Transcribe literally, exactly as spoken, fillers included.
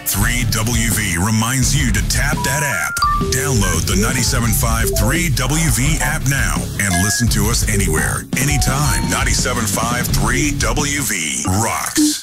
three W V reminds you to tap that app. Download the ninety-seven point five three W V app now and listen to us anywhere, anytime. ninety-seven point five three W V rocks.